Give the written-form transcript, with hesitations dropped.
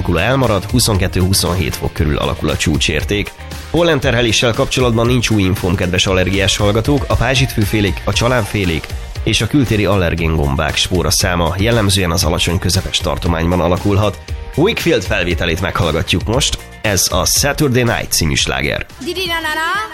kánikula elmarad, 22-27 fok körül alakul a csúcsérték. Pollenterheléssel kapcsolatban nincs új infóm, kedves allergiás hallgatók, a pázsitfűfélék, a csalánfélék és a kültéri allergéngombák spóraszáma jellemzően az alacsony közepes tartományban alakulhat. Wakefield felvételét meghallgatjuk most, ez a Saturday Night című sláger.